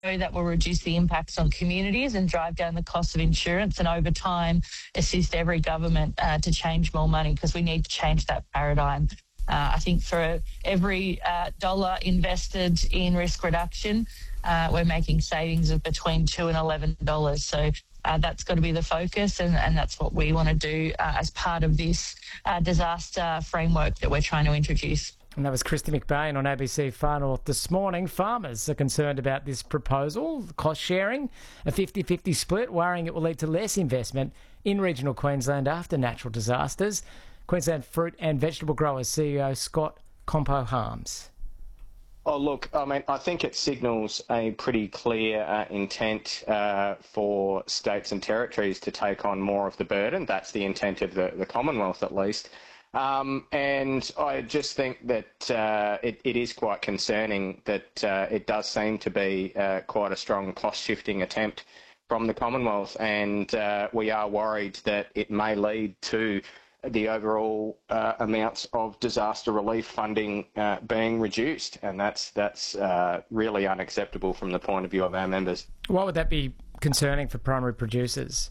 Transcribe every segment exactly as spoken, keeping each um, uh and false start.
that will reduce the impacts on communities and drive down the cost of insurance, and over time assist every government uh, to change more money, because we need to change that paradigm. Uh, I think for every uh, dollar invested in risk reduction, uh, we're making savings of between two and eleven dollars. So uh, that's got to be the focus, and, and that's what we want to do uh, as part of this uh, disaster framework that we're trying to introduce. And that was Kristy McBain on A B C Far North this morning. Farmers are concerned about this proposal, cost sharing, a fifty-fifty split, worrying it will lead to less investment in regional Queensland after natural disasters. Queensland Fruit and Vegetable Growers C E O Scott Compo-Harms. Oh, look, I mean, I think it signals a pretty clear uh, intent uh, for states and territories to take on more of the burden. That's the intent of the, the Commonwealth, at least. Um, and I just think that uh, it, it is quite concerning that uh, it does seem to be uh, quite a strong cost-shifting attempt from the Commonwealth, and uh, we are worried that it may lead to the overall uh, amounts of disaster relief funding uh, being reduced, and that's that's uh, really unacceptable from the point of view of our members. What would that be concerning for primary producers?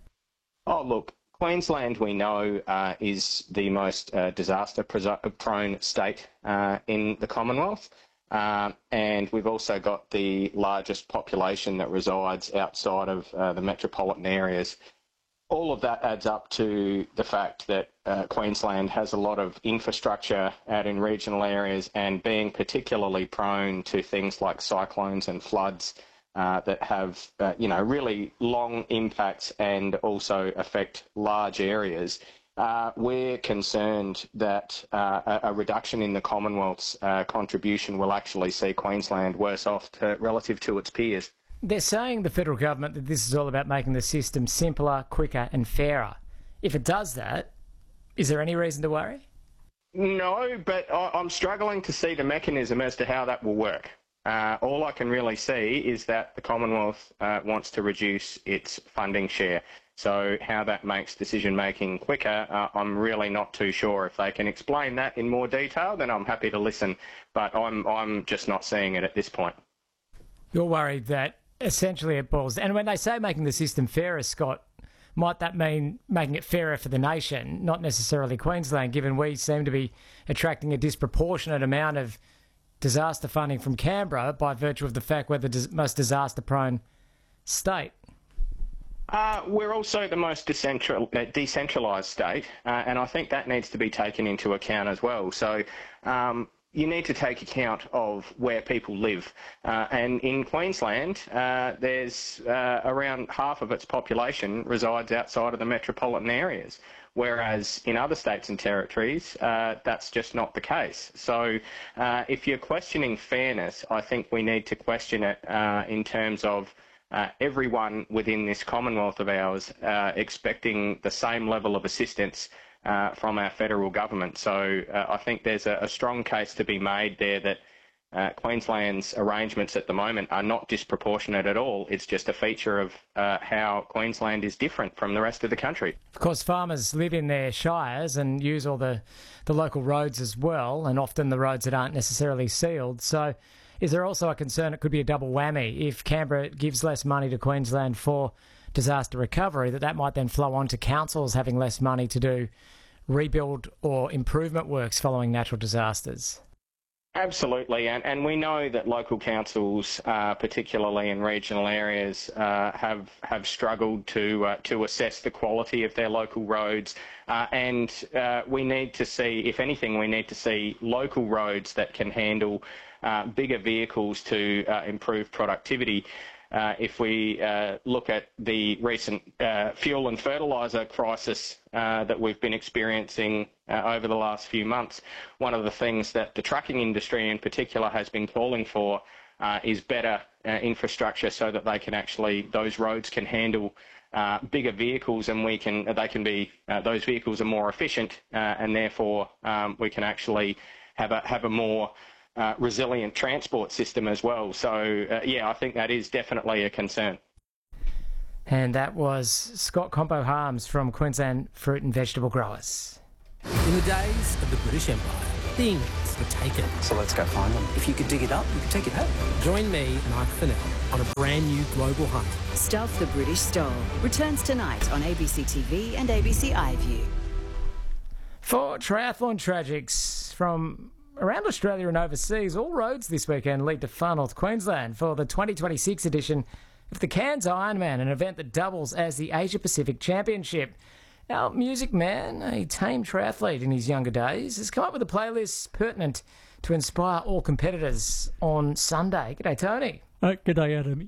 Oh, look, Queensland, we know, uh, is the most uh, disaster-prone state uh, in the Commonwealth, uh, and we've also got the largest population that resides outside of uh, the metropolitan areas. All of that adds up to the fact that uh, Queensland has a lot of infrastructure out in regional areas, and being particularly prone to things like cyclones and floods uh, that have, uh, you know, really long impacts and also affect large areas. Uh, we're concerned that uh, a, a reduction in the Commonwealth's uh, contribution will actually see Queensland worse off to, relative to its peers. They're saying, the federal government, that this is all about making the system simpler, quicker and fairer. If it does that, is there any reason to worry? No, but I, I'm struggling to see the mechanism as to how that will work. Uh, all I can really see is that the Commonwealth uh, wants to reduce its funding share. So how that makes decision-making quicker, uh, I'm really not too sure. If they can explain that in more detail, then I'm happy to listen, but I'm, I'm just not seeing it at this point. You're worried that essentially it boils, and when they say making the system fairer, Scott, might that mean making it fairer for the nation, not necessarily Queensland, given we seem to be attracting a disproportionate amount of disaster funding from Canberra by virtue of the fact we're the dis- most disaster-prone state? Uh, we're also the most decentral, uh, decentralised state, uh, and I think that needs to be taken into account as well. So um, you need to take account of where people live. Uh, and in Queensland, uh, there's uh, around half of its population resides outside of the metropolitan areas, whereas in other states and territories, uh, that's just not the case. So uh, if you're questioning fairness, I think we need to question it uh, in terms of uh, everyone within this Commonwealth of ours uh, expecting the same level of assistance Uh, from our federal government. So uh, I think there's a, a strong case to be made there that uh, Queensland's arrangements at the moment are not disproportionate at all. It's just a feature of uh, how Queensland is different from the rest of the country. Of course, farmers live in their shires and use all the, the local roads as well, and often the roads that aren't necessarily sealed. So is there also a concern it could be a double whammy if Canberra gives less money to Queensland for disaster recovery, that that might then flow on to councils having less money to do rebuild or improvement works following natural disasters? Absolutely, and, and we know that local councils, uh, particularly in regional areas, uh, have have struggled to uh, to assess the quality of their local roads, uh, and uh, we need to see, if anything, we need to see local roads that can handle uh, bigger vehicles to uh, improve productivity. Uh, if we uh, look at the recent uh, fuel and fertiliser crisis uh, that we've been experiencing uh, over the last few months, one of the things that the trucking industry in particular has been calling for uh, is better uh, infrastructure so that they can actually, those roads can handle uh, bigger vehicles, and we can, they can be, uh, those vehicles are more efficient, uh, and therefore um, we can actually have a have a more Uh, resilient transport system as well. So, uh, yeah, I think that is definitely a concern. And that was Scott Compo-Harms from Queensland Fruit and Vegetable Growers. In the days of the British Empire, things were taken. So let's go find them. If you could dig it up, you could take it home. Join me, Mark Fennell, on a brand new global hunt. Stuff the British Stole returns tonight on A B C T V and A B C iView. For triathlon tragics from around Australia and overseas, all roads this weekend lead to Far North Queensland for the twenty twenty-six edition of the Cairns Ironman, an event that doubles as the Asia Pacific Championship. Our music man, a tame triathlete in his younger days, has come up with a playlist pertinent to inspire all competitors on Sunday. G'day, Tony. Uh, g'day, Adam.